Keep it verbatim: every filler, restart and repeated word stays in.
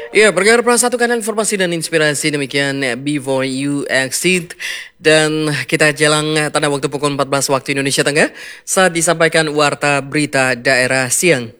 Ya, bergerak satu kanal informasi dan inspirasi demikian Before You Exit. Dan kita jelang tanda waktu pukul empat belas waktu Indonesia Tengah saat disampaikan Warta Berita Daerah Siang.